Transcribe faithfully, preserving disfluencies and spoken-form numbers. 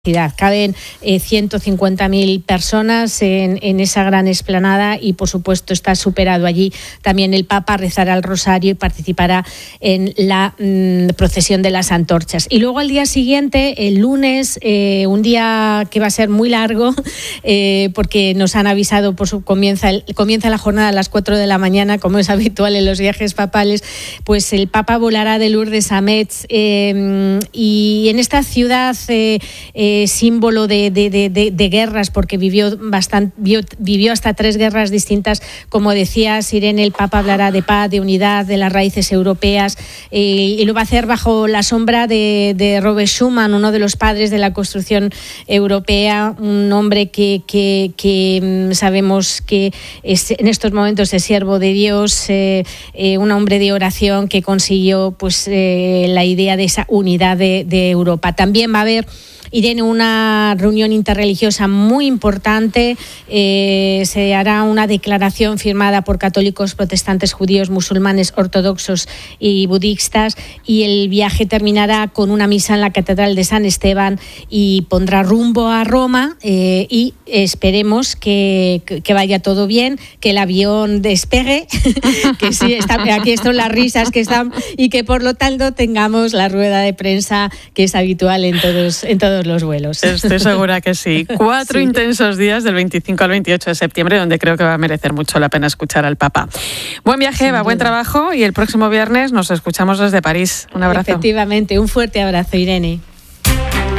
Caben eh, ciento cincuenta mil personas en, en esa gran explanada y, por supuesto, está superado allí. También el Papa rezará el rosario y participará en la mmm, procesión de las antorchas. Y luego al día siguiente, el lunes, eh, un día que va a ser muy largo, eh, porque nos han avisado, por su, comienza, el, comienza la jornada a las cuatro de la mañana, como es habitual en los viajes papales, pues el Papa volará de Lourdes a Metz eh, y en esta ciudad eh, eh, símbolo de, de, de, de guerras, porque vivió, bastante, vivió, vivió hasta tres guerras distintas. Como decías, Irene, el Papa hablará de paz, de unidad, de las raíces europeas, eh, y lo va a hacer bajo la sombra de, de Robert Schuman, uno de los padres de la construcción europea, un hombre que, que, que sabemos que es, en estos momentos es siervo de Dios, eh, eh, un hombre de oración que consiguió pues, eh, la idea de esa unidad de, de Europa. También va a haber, Irene, una reunión interreligiosa muy importante. Eh, se hará una declaración firmada por católicos, protestantes, judíos, musulmanes, ortodoxos y budistas, y el viaje terminará con una misa en la Catedral de San Esteban y pondrá rumbo a Roma, eh, y esperemos que, que vaya todo bien, que el avión despegue, que sí, está, aquí están las risas que están, y que por lo tanto tengamos la rueda de prensa que es habitual en todos, en todos los vuelos. Estoy segura que sí. Cuatro sí. intensos días del veinticinco al veintiocho de septiembre, donde creo que va a merecer mucho la pena escuchar al Papa. Buen viaje, Eva, buen trabajo, y el próximo viernes nos escuchamos desde París. Un abrazo. Efectivamente, un fuerte abrazo, Irene.